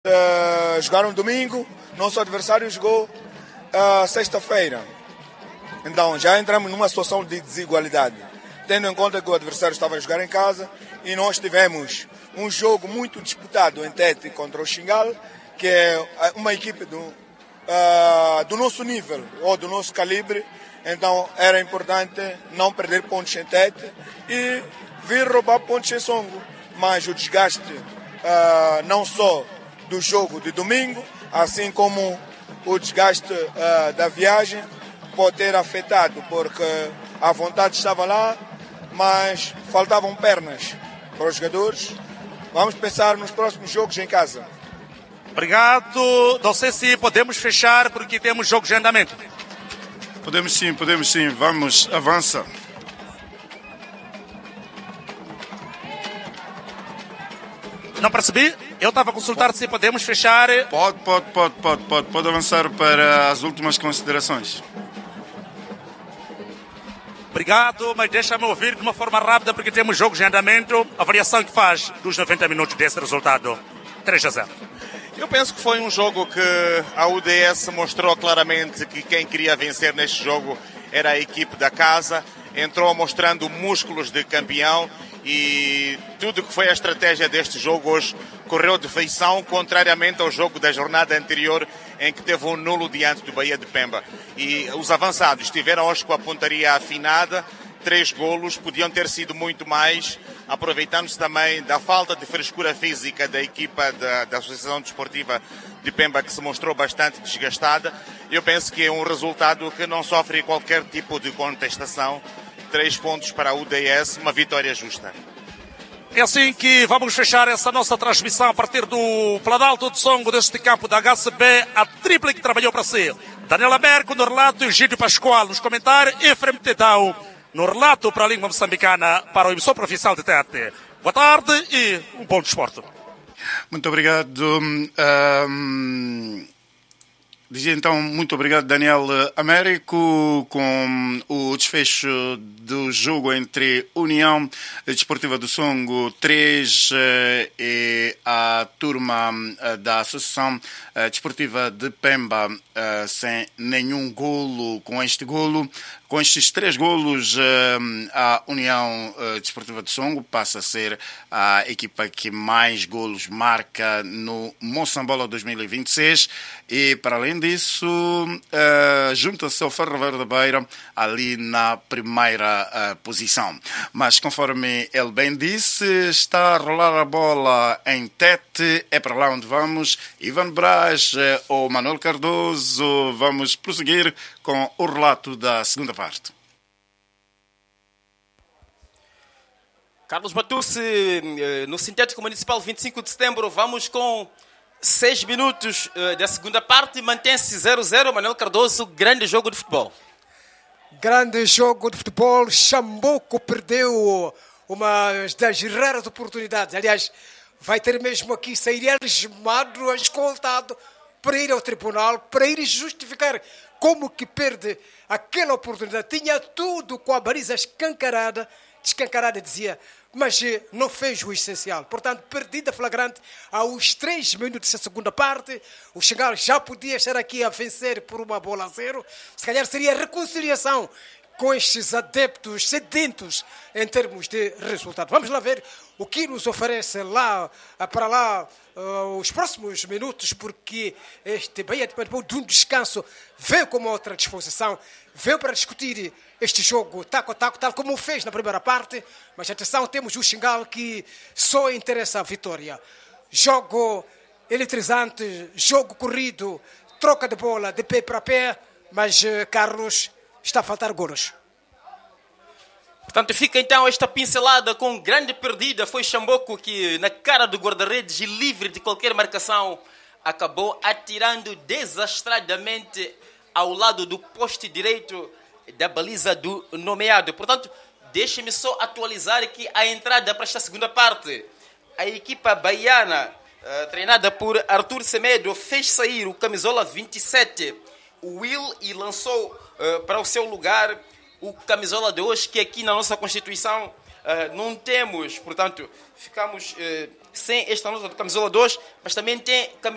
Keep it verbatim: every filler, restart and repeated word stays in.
uh, jogaram domingo, nosso adversário jogou uh, sexta-feira. Então já entramos numa situação de desigualdade, tendo em conta que o adversário estava a jogar em casa e nós tivemos um jogo muito disputado em Tete contra o Xingal, que é uma equipe do, uh, do nosso nível ou do nosso calibre. Então era importante não perder pontos em Tete e vir roubar pontos em Songo. Mas o desgaste uh, não só do jogo de domingo, assim como o desgaste uh, da viagem pode ter afetado, porque a vontade estava lá, mas faltavam pernas para os jogadores. Vamos pensar nos próximos jogos em casa. Obrigado. Não sei se podemos fechar porque temos jogos de andamento. Podemos sim, podemos sim. Vamos, avança. Não percebi? Eu estava a consultar se podemos fechar. Pode, pode, pode, pode, pode. Pode avançar para as últimas considerações. Obrigado, mas deixa-me ouvir de uma forma rápida porque temos jogos em andamento. A avaliação que faz dos noventa minutos desse resultado. três a zero. Eu penso que foi um jogo que a U D S mostrou claramente que quem queria vencer neste jogo era a equipe da casa. Entrou mostrando músculos de campeão e tudo que foi a estratégia deste jogo hoje correu de feição, contrariamente ao jogo da jornada anterior em que teve um nulo diante do Bahia de Pemba. E os avançados estiveram hoje com a pontaria afinada, três golos, podiam ter sido muito mais, aproveitando-se também da falta de frescura física da equipa da, da Associação Desportiva de Pemba, que se mostrou bastante desgastada. Eu penso que é um resultado que não sofre qualquer tipo de contestação. Três pontos para a U D S, uma vitória justa. É assim que vamos fechar essa nossa transmissão a partir do Planalto de Songo, deste campo da H C B, a tripla que trabalhou para si. Daniel Américo no relato, Egídio Pascoal nos comentários, Efrem Tetão no relato para a língua moçambicana, para o emissor oficial de Tete. Boa tarde e um bom desporto. Muito obrigado. Um... Dizia então muito obrigado, Daniel Américo, com o desfecho do jogo entre União Desportiva do Songo três e a turma da Associação Desportiva de Pemba sem nenhum golo. Com este golo, com estes três golos, a União Desportiva do Songo passa a ser a equipa que mais golos marca no Moçambola dois mil e vinte e seis e, para além disso, uh, junta-se ao Ferroviário da Beira ali na primeira uh, posição. Mas, conforme ele bem disse, está a rolar a bola em Tete, é para lá onde vamos. Ivan Braz uh, ou Manuel Cardoso, vamos prosseguir com o relato da segunda parte. Carlos Batucci, no Sintético Municipal, vinte e cinco de setembro, vamos com Seis minutos uh, da segunda parte, mantém-se zero a zero. Manuel Cardoso, grande jogo de futebol. Grande jogo de futebol. Chamboco perdeu uma das raras oportunidades. Aliás, vai ter mesmo aqui sair algemado, escoltado, para ir ao tribunal, para ir justificar como que perde aquela oportunidade. Tinha tudo com a baliza escancarada, descancarada, dizia, mas não fez o essencial. Portanto, perdida flagrante aos três minutos da segunda parte. O Xingal já podia estar aqui a vencer por uma bola a zero. Se calhar seria reconciliação com estes adeptos sedentos em termos de resultado. Vamos lá ver o que nos oferece lá, para lá, uh, os próximos minutos, porque este Bahia de Pemba, de um descanso, veio com uma outra disposição, veio para discutir este jogo taco a taco, tal como o fez na primeira parte. Mas atenção, temos o Xingal que só interessa a vitória. Jogo eletrizante, jogo corrido, troca de bola de pé para pé, mas Carlos, está a faltar golos. Portanto, fica então esta pincelada com grande perdida. Foi Chamboco que, na cara do guarda-redes e livre de qualquer marcação, acabou atirando desastradamente ao lado do poste direito da baliza do nomeado. Portanto, deixe-me só atualizar aqui a entrada para esta segunda parte. A equipa baiana, uh, treinada por Arthur Semedo, fez sair o camisola vinte e sete, o Will, e lançou uh, para o seu lugar o camisola de hoje, que aqui na nossa Constituição uh, não temos. Portanto, ficamos uh, sem esta nota do camisola de hoje, mas também tem camisola